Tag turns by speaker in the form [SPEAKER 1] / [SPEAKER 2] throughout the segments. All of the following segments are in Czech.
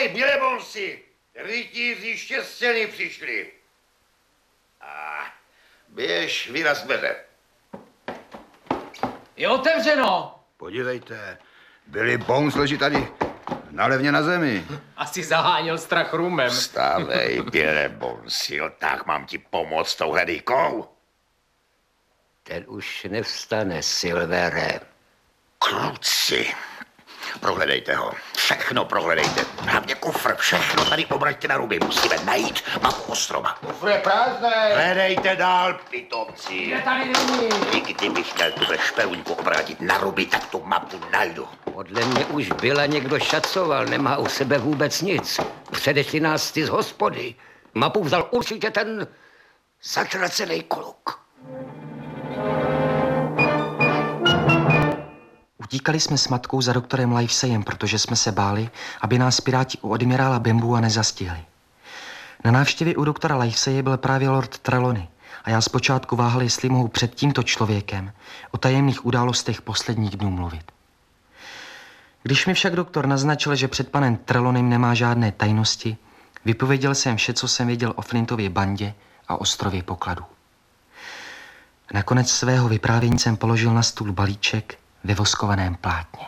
[SPEAKER 1] Bilebonsi, rytíři štěstěny přišli. A běž, vyraz dveře.
[SPEAKER 2] Je otevřeno.
[SPEAKER 3] Podívejte, Billy Bones leží tady nalevně na zemi.
[SPEAKER 2] Asi zaháněl strach rumem.
[SPEAKER 1] Vstávej, Bilebonsi, tak mám ti pomoct touhle dýkou.
[SPEAKER 4] Ten už nevstane, Silvere.
[SPEAKER 1] Kluci, prohledejte ho. Všechno prohledejte. Hlavně kufr, všechno tady obraťte na ruby. Musíme najít mapu ostrova.
[SPEAKER 3] Kufr je prázdnej.
[SPEAKER 1] Hledejte dál, pitomci.
[SPEAKER 2] Je tady není.
[SPEAKER 1] I kdybych měl tuhle špeluňku obrátit na ruby, tak tu mapu najdu.
[SPEAKER 4] Podle mě už byla někdo šacoval, nemá u sebe vůbec nic. Předešli nás ty z hospody. Mapu vzal určitě ten zatracený kluk.
[SPEAKER 5] Utíkali jsme s matkou za doktorem Liveseyem, protože jsme se báli, aby nás piráti u admirála Bambua nezastihli. Na návštěvě u doktora Liveseye byl právě Lord Trelawney a já zpočátku váhal, jestli mohu před tímto člověkem o tajemných událostech posledních dnů mluvit. Když mi však doktor naznačil, že před panem Trelawneym nemá žádné tajnosti, vypověděl jsem vše, co jsem věděl o Flintově bandě a ostrově pokladů. Nakonec svého vyprávění jsem položil na stůl balíček ve voskovaném plátně.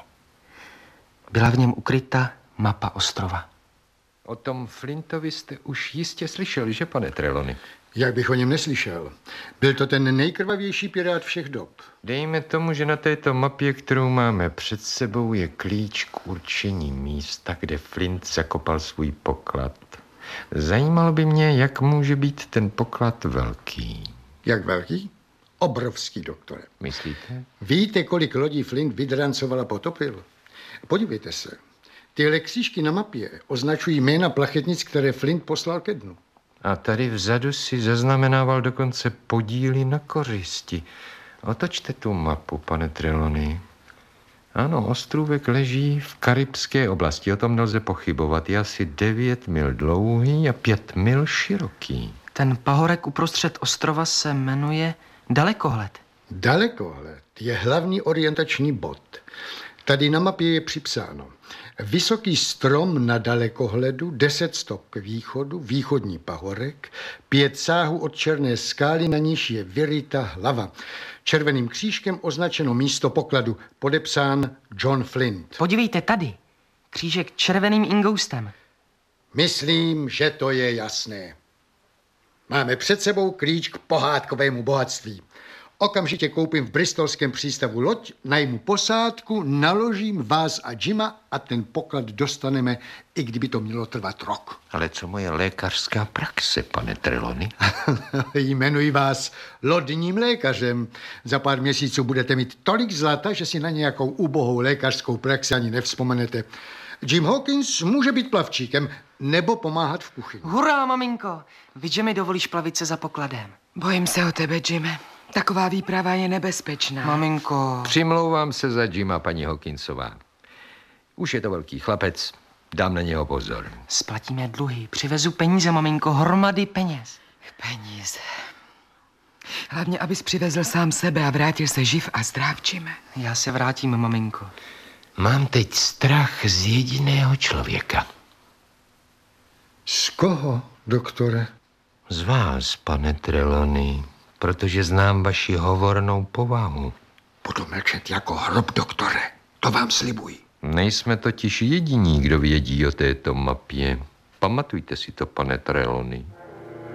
[SPEAKER 5] Byla v něm ukryta mapa ostrova.
[SPEAKER 6] O tom Flintovi jste už jistě slyšeli, že, pane Trelawney?
[SPEAKER 7] Jak bych o něm neslyšel? Byl to ten nejkrvavější pirát všech dob.
[SPEAKER 6] Dejme tomu, že na této mapě, kterou máme před sebou, je klíč k určení místa, kde Flint zakopal svůj poklad. Zajímalo by mě, jak může být ten poklad velký.
[SPEAKER 7] Jak velký? Obrovský, doktore.
[SPEAKER 6] Myslíte?
[SPEAKER 7] Víte, kolik lodí Flint vydrancoval a potopil? Podívejte se. Tyhle křížky na mapě označují jména plachetnic, které Flint poslal ke dnu.
[SPEAKER 6] A tady vzadu si zaznamenával dokonce podíly na kořisti. Otočte tu mapu, pane Trelawney. Ano, ostrůvek leží v karibské oblasti, o tom nelze pochybovat. Je asi 9 mil dlouhý a 5 mil široký.
[SPEAKER 5] Ten pahorek uprostřed ostrova se jmenuje Dalekohled.
[SPEAKER 7] Dalekohled je hlavní orientační bod. Tady na mapě je připsáno: vysoký strom na dalekohledu, 10 stop k východu, východní pahorek, 5 sáhů od černé skály, na níž je vyryta hlava. Červeným křížkem označeno místo pokladu, podepsán John Flint.
[SPEAKER 5] Podívejte tady, křížek červeným ingoustem.
[SPEAKER 7] Myslím, že to je jasné. Máme před sebou klíč k pohádkovému bohatství. Okamžitě koupím v bristolském přístavu loď, najmu posádku, naložím vás a Jima a ten poklad dostaneme, i kdyby to mělo trvat rok.
[SPEAKER 4] Ale co moje lékařská praxe, pane Trelawney?
[SPEAKER 7] Jmenuji vás lodním lékařem. Za pár měsíců budete mít tolik zlata, že si na nějakou ubohou lékařskou praxi ani nevzpomenete. Jim Hawkins může být plavčíkem nebo pomáhat v kuchyni.
[SPEAKER 5] Hurá, maminko! Víš, že mi dovolíš plavit se za pokladem.
[SPEAKER 8] Bojím se o tebe, Jime. Taková výprava je nebezpečná.
[SPEAKER 5] Maminko...
[SPEAKER 6] Přimlouvám se za Jima, paní Hawkinsová. Už je to velký chlapec, dám na něho pozor.
[SPEAKER 5] Splatíme dluhy, přivezu peníze, maminko, hromady peněz.
[SPEAKER 8] Peníze. Hlavně, abys přivezl sám sebe a vrátil se živ a zdrav, Jime.
[SPEAKER 5] Já se vrátím, maminko.
[SPEAKER 4] Mám teď strach z jediného člověka.
[SPEAKER 7] Z koho, doktore?
[SPEAKER 4] Z vás, pane Trelawney, protože znám vaši hovornou povahu.
[SPEAKER 7] Budu mlčet jako hrob, doktore. To vám slibuji.
[SPEAKER 6] Nejsme totiž jediní, kdo vědí o této mapě. Pamatujte si to, pane Trelawney.